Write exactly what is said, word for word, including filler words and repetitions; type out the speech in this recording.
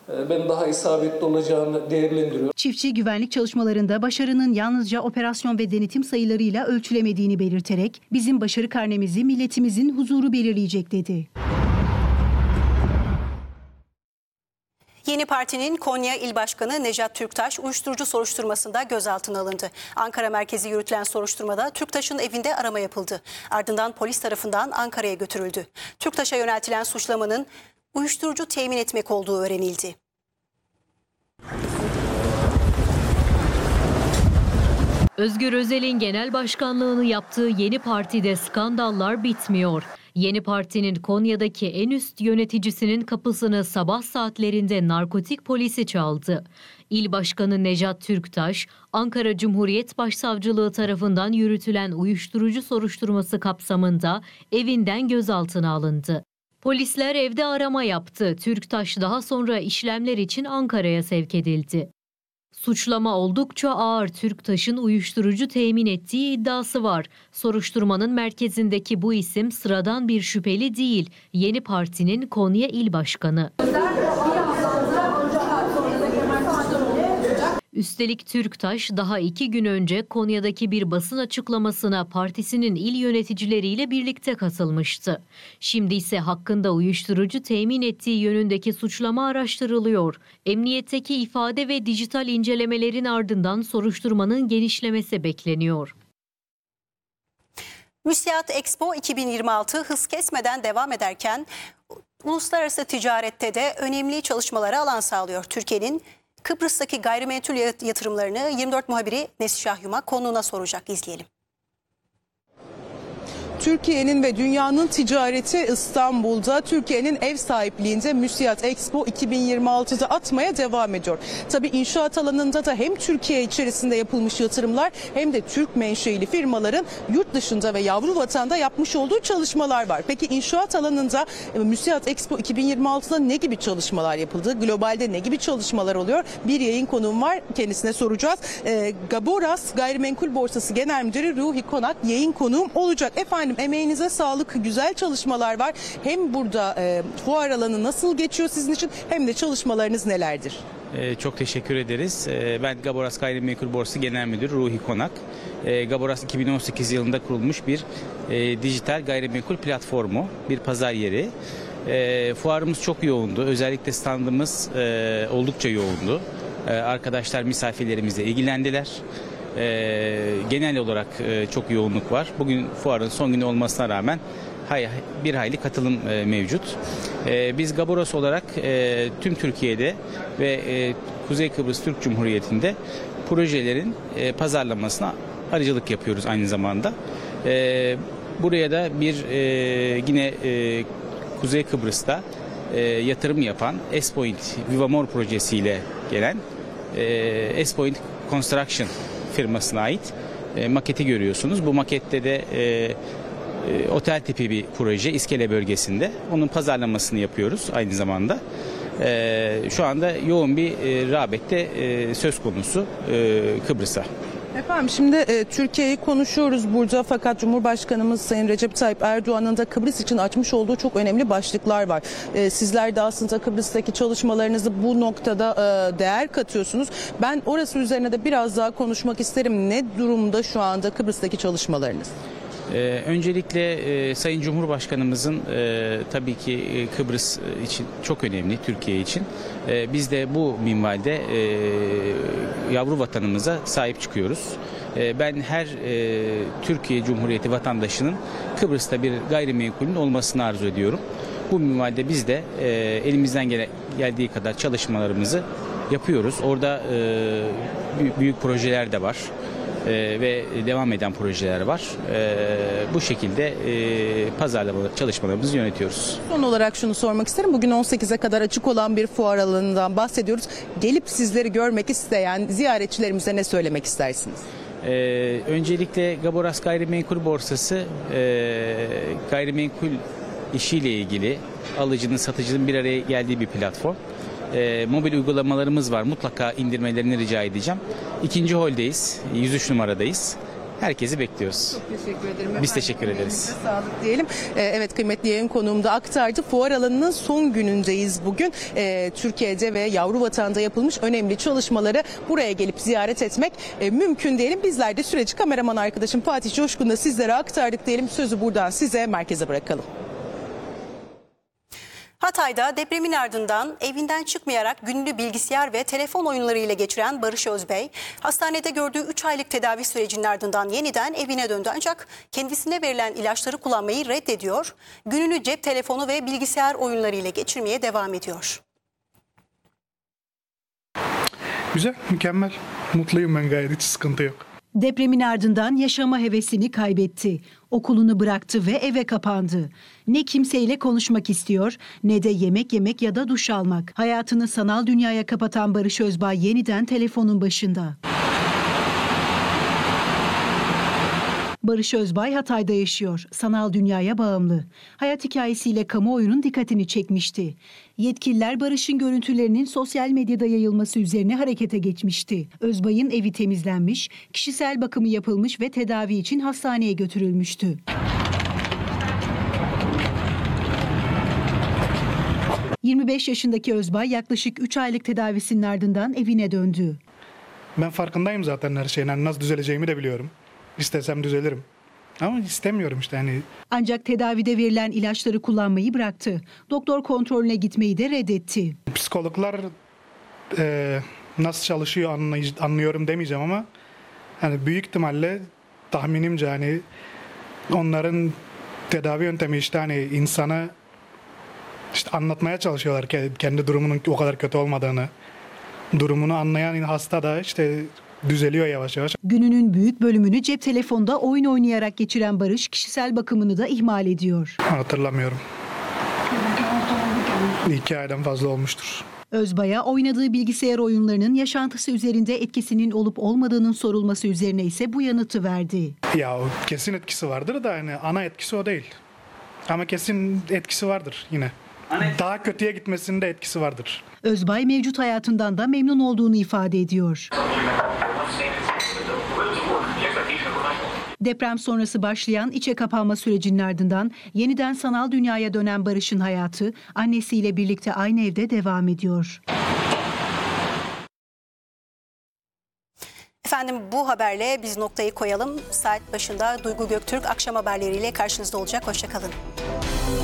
ben daha isabetli olacağını değerlendiriyorum. Çiftçi güvenlik çalışmalarında başarının yalnızca operasyon ve denetim sayılarıyla ölçülemediğini belirterek bizim başarı karnemizi milletimizin huzuru belirleyecek dedi. Yeni Parti'nin Konya İl Başkanı Necat Türktaş uyuşturucu soruşturmasında gözaltına alındı. Ankara merkezi yürütülen soruşturmada Türktaş'ın evinde arama yapıldı. Ardından polis tarafından Ankara'ya götürüldü. Türktaş'a yöneltilen suçlamanın uyuşturucu temin etmek olduğu öğrenildi. Özgür Özel'in genel başkanlığını yaptığı Yeni Parti'de skandallar bitmiyor. Yeni Parti'nin Konya'daki en üst yöneticisinin kapısını sabah saatlerinde narkotik polisi çaldı. İl Başkanı Necat Türktaş, Ankara Cumhuriyet Başsavcılığı tarafından yürütülen uyuşturucu soruşturması kapsamında evinden gözaltına alındı. Polisler evde arama yaptı. Türktaş daha sonra işlemler için Ankara'ya sevk edildi. Suçlama oldukça ağır. Türktaş'ın uyuşturucu temin ettiği iddiası var. Soruşturmanın merkezindeki bu isim sıradan bir şüpheli değil. Yeni Parti'nin Konya İl Başkanı. Üstelik Türktaş daha iki gün önce Konya'daki bir basın açıklamasına partisinin il yöneticileriyle birlikte katılmıştı. Şimdi ise hakkında uyuşturucu temin ettiği yönündeki suçlama araştırılıyor. Emniyetteki ifade ve dijital incelemelerin ardından soruşturmanın genişlemesi bekleniyor. Müsiat Expo iki bin yirmi altı hız kesmeden devam ederken uluslararası ticarette de önemli çalışmalara alan sağlıyor. Türkiye'nin Kıbrıs'taki gayrimenkul yatırımlarını yirmi dört muhabiri Nesişah Yumak konuğuna soracak. İzleyelim. Türkiye'nin ve dünyanın ticareti İstanbul'da, Türkiye'nin ev sahipliğinde Müsiat Expo iki bin yirmi altıda atmaya devam ediyor. Tabii inşaat alanında da hem Türkiye içerisinde yapılmış yatırımlar hem de Türk menşeili firmaların yurt dışında ve yavru vatanda yapmış olduğu çalışmalar var. Peki inşaat alanında Müsiat Expo iki bin yirmi altıda ne gibi çalışmalar yapıldı? Globalde ne gibi çalışmalar oluyor? Bir yayın konuğum var, kendisine soracağız. E, Gaboras Gayrimenkul Borsası Genel Müdürü Ruhi Konak yayın konuğum olacak. Efendim, emeğinize sağlık, güzel çalışmalar var. Hem burada e, fuar alanı nasıl geçiyor sizin için hem de çalışmalarınız nelerdir? Ee, çok teşekkür ederiz. Ee, ben Gaboras Gayrimenkul Borsası Genel Müdürü Ruhi Konak. Ee, Gaboras iki bin on sekiz yılında kurulmuş bir e, dijital gayrimenkul platformu, bir pazar yeri. E, fuarımız çok yoğundu. Özellikle standımız e, oldukça yoğundu. E, arkadaşlar misafirlerimizle ilgilendiler. Ee, genel olarak e, çok yoğunluk var. Bugün fuarın son günü olmasına rağmen hay, bir hayli katılım e, mevcut. E, biz Gaboras olarak e, tüm Türkiye'de ve e, Kuzey Kıbrıs Türk Cumhuriyeti'nde projelerin e, pazarlamasına aracılık yapıyoruz aynı zamanda. E, buraya da bir e, yine e, Kuzey Kıbrıs'ta e, yatırım yapan S-Point Vivamor projesiyle gelen e, S-Point Construction firmasına ait e, maketi görüyorsunuz. Bu makette de e, e, otel tipi bir proje İskele bölgesinde. Onun pazarlamasını yapıyoruz aynı zamanda. E, şu anda yoğun bir e, rağbette e, söz konusu e, Kıbrıs'a. Efendim şimdi e, Türkiye'yi konuşuyoruz burada fakat Cumhurbaşkanımız Sayın Recep Tayyip Erdoğan'ın da Kıbrıs için açmış olduğu çok önemli başlıklar var. E, sizler de aslında Kıbrıs'taki çalışmalarınızı bu noktada e, değer katıyorsunuz. Ben orası üzerine de biraz daha konuşmak isterim. Ne durumda şu anda Kıbrıs'taki çalışmalarınız? Ee, öncelikle e, Sayın Cumhurbaşkanımızın e, tabii ki e, Kıbrıs için çok önemli, Türkiye için. E, biz de bu minvalde e, yavru vatanımıza sahip çıkıyoruz. E, ben her e, Türkiye Cumhuriyeti vatandaşının Kıbrıs'ta bir gayrimenkulün olmasını arzu ediyorum. Bu minvalde biz de e, elimizden gele, geldiği kadar çalışmalarımızı yapıyoruz. Orada e, büyük, büyük projeler de var. Ee, ve devam eden projeler var. Ee, bu şekilde e, pazarlama çalışmalarımızı yönetiyoruz. Son olarak şunu sormak isterim. Bugün on sekize kadar açık olan bir fuar alanından bahsediyoruz. Gelip sizleri görmek isteyen ziyaretçilerimize ne söylemek istersiniz? Ee, öncelikle Gaboras Gayrimenkul Borsası e, gayrimenkul işiyle ilgili alıcının satıcının bir araya geldiği bir platform. E, mobil uygulamalarımız var. Mutlaka indirmelerini rica edeceğim. İkinci holdeyiz. yüz üç numaradayız. Herkesi bekliyoruz. Çok teşekkür ederim. Biz teşekkür ederiz. Sağlık diyelim. Ee, evet, kıymetli yayın konuğum da aktardı. Fuar alanının son günündeyiz bugün. Ee, Türkiye'de ve yavru vatanda yapılmış önemli çalışmaları buraya gelip ziyaret etmek e, mümkün diyelim. Bizler de süreci kameraman arkadaşım Fatih Coşkun'da sizlere aktardık diyelim. Sözü buradan size, merkeze bırakalım. Hatay'da depremin ardından evinden çıkmayarak günlü bilgisayar ve telefon oyunlarıyla geçiren Barış Özbey, hastanede gördüğü üç aylık tedavi sürecinin ardından yeniden evine döndü. Ancak kendisine verilen ilaçları kullanmayı reddediyor, gününü cep telefonu ve bilgisayar oyunlarıyla geçirmeye devam ediyor. Güzel, mükemmel. Mutluyum ben gayet, hiç sıkıntı yok. Depremin ardından yaşama hevesini kaybetti. Okulunu bıraktı ve eve kapandı. Ne kimseyle konuşmak istiyor, ne de yemek yemek ya da duş almak. Hayatını sanal dünyaya kapatan Barış Özbay yeniden telefonun başında. Barış Özbay Hatay'da yaşıyor. Sanal dünyaya bağımlı. Hayat hikayesiyle kamuoyunun dikkatini çekmişti. Yetkililer Barış'ın görüntülerinin sosyal medyada yayılması üzerine harekete geçmişti. Özbay'ın evi temizlenmiş, kişisel bakımı yapılmış ve tedavi için hastaneye götürülmüştü. yirmi beş yaşındaki Özbay yaklaşık üç aylık tedavisinin ardından evine döndü. Ben farkındayım zaten her şeyin. Yani nasıl düzeleceğimi de biliyorum. İstesem düzelirim. Ama istemiyorum işte hani. Ancak tedavide verilen ilaçları kullanmayı bıraktı. Doktor kontrolüne gitmeyi de reddetti. Psikologlar e, nasıl çalışıyor anlay- anlıyorum demeyeceğim ama hani büyük ihtimalle tahminimce hani onların tedavi yöntemi işte hani insana işte anlatmaya çalışıyorlar kendi durumunun o kadar kötü olmadığını. Durumunu anlayan hasta da işte düzeliyor yavaş yavaş. Gününün büyük bölümünü cep telefonda oyun oynayarak geçiren Barış kişisel bakımını da ihmal ediyor. Hatırlamıyorum. İki aydan fazla olmuştur. Özbay'a oynadığı bilgisayar oyunlarının yaşantısı üzerinde etkisinin olup olmadığının sorulması üzerine ise bu yanıtı verdi. Ya kesin etkisi vardır da hani ana etkisi o değil. Ama kesin etkisi vardır yine. Daha kötüye gitmesinde etkisi vardır. Özbay mevcut hayatından da memnun olduğunu ifade ediyor. Deprem sonrası başlayan içe kapanma sürecinin ardından yeniden sanal dünyaya dönen Barış'ın hayatı annesiyle birlikte aynı evde devam ediyor. Efendim, bu haberle biz noktayı koyalım. Saat başında Duygu Göktürk akşam haberleriyle karşınızda olacak. Hoşça kalın.